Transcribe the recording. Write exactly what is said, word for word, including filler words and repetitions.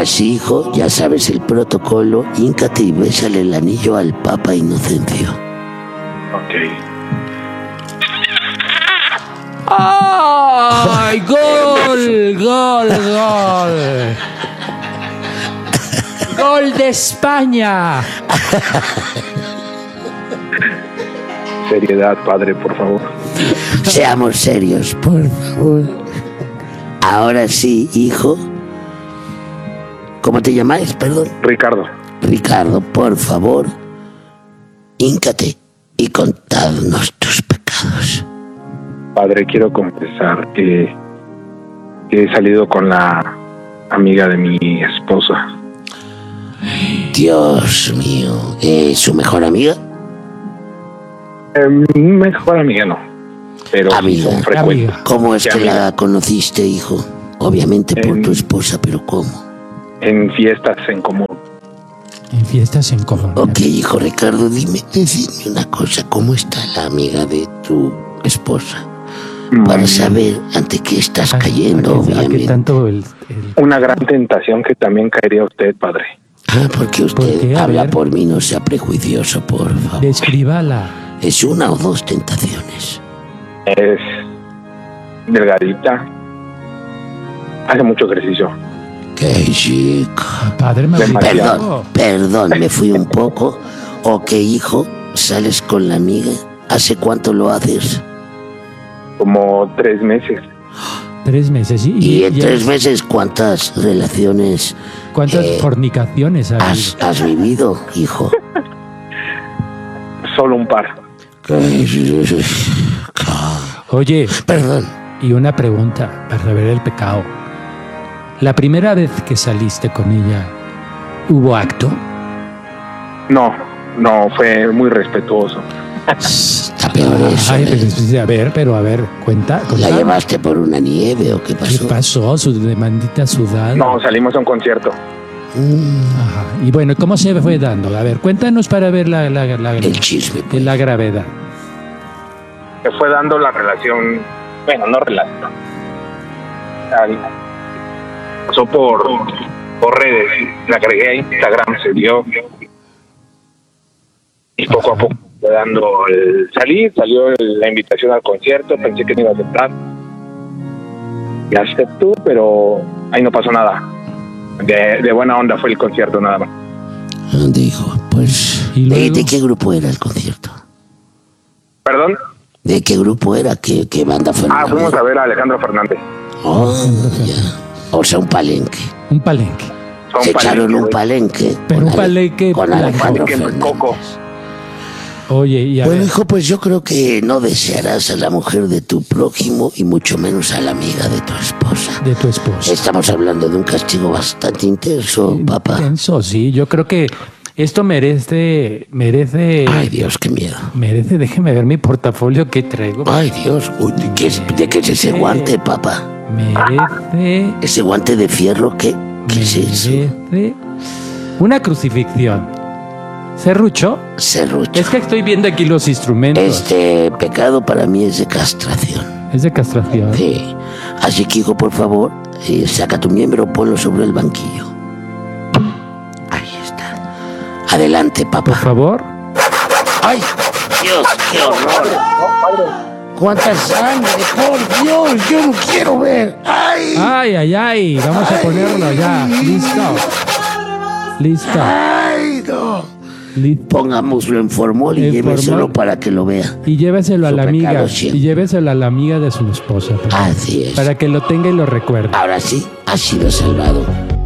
Ahora sí, hijo, ya sabes el protocolo. Híncate y bésale el anillo al Papa Inocencio. Ok. ¡Ay! ¡Gol! ¡Gol! ¡Gol! ¡Gol de España! Seriedad, padre, por favor. Seamos serios, por favor. Ahora sí, hijo. ¿Cómo te llamáis, perdón? Ricardo. Ricardo, por favor, híncate y contadnos tus pecados. Padre, quiero confesar que, que he salido con la amiga de mi esposa. Dios mío, ¿es su mejor amiga? Eh, mejor amiga no, pero Amiga, son frecuentes. amiga. ¿Cómo es ¿Qué que amiga? la conociste, hijo? Obviamente por En- tu esposa, pero ¿cómo? En fiestas en común. En fiestas en común. Ok, hijo Ricardo, dime, decime una cosa, ¿cómo está la amiga de tu esposa? Para Mm, saber ante qué estás ¿A- cayendo, a qué- a qué obviamente. tanto el, el- Una gran tentación que también caería usted, padre. Ah, porque usted ¿Por qué? A habla ver. por mí, no sea prejuicioso, por favor. Descríbala. Es una o dos tentaciones. Es delgadita. Hace mucho ejercicio. Qué chico. Padre Demasiado. Perdón, perdón, me fui un poco. Ok, hijo, sales con la amiga. ¿Hace cuánto lo haces? Como tres meses. Tres meses. ¿Y, Y en y- tres meses, ¿cuántas relaciones ¿Cuántas eh, fornicaciones ha has, habido? has vivido, hijo? Solo un par. Oye, Perdón. y una pregunta para ver el pecado. La primera vez que saliste con ella, ¿hubo acto? No, no, fue muy respetuoso. Está peor eso. Ay, ¿eh? pero, sí, a ver, pero a ver, cuenta. ¿La cuenta. llevaste por una nieve o qué ¿Qué pasó? pasó? Su demandita sudada. No, salimos a un concierto. Mm, Ajá. Y bueno, ¿cómo se fue dando? A ver, cuéntanos para ver la, la, la, el chisme, pues. la gravedad. Se fue dando la relación, bueno, no relación. Al- Pasó por, por redes, la agregué a Instagram, se dio. Y poco a poco fue dando el salir, salió el- la invitación al concierto, pensé que no iba a aceptar. Y aceptó, pero ahí no pasó nada. De, de buena onda fue el concierto nada más. Dijo, pues. ¿Y ¿De, luego? de qué grupo era el concierto? ¿Perdón? ¿De qué grupo era? ¿Qué, qué banda fue? Ah, fuimos a ver a Alejandro Fernández. Oh, ya. O sea, un palenque. Un palenque. Fue Se un echaron palenque, un güey. palenque. Pero con un Ale- palenque Con blanco. Alejandro Palenque en Coco. Fernández. Oye, y a Bueno, ver, hijo, pues yo creo que no desearás a la mujer de tu prójimo y mucho menos a la amiga de tu esposa. de tu esposa. Estamos hablando de un castigo bastante intenso, papá. Intenso, sí. Yo creo que esto merece, merece, Ay, Dios, qué miedo. merece, déjeme ver mi portafolio que traigo. Ay, Dios, uy, ¿de qué es, de qué es ese guante, papá? Merece, ¿Ese guante de fierro qué? ¿Qué es eso? merece una crucifixión. ¿Serrucho? Serrucho. Es que estoy viendo aquí los instrumentos. Este pecado para mí es de castración. Es de castración. Sí. Así que, hijo, por favor, eh, saca tu miembro, ponlo sobre el banquillo. Ahí está. Adelante, Por papá. favor. ¡Ay! ¡Dios, qué horror! ¡Cuánta sangre! ¡Por Dios! ¡Yo no quiero ver! ¡Ay! Ay, ay, ay. Vamos a ponerlo ya. Listo. Listo. ¡Ay, no! Listo. Pongámoslo en formol y En lléveselo formol. para que lo vea. Y lléveselo a Su la amiga. pecado siempre. Y lléveselo a la amiga de su esposa. Así es. Para que lo tenga y lo recuerde. Ahora sí, ha sido salvado.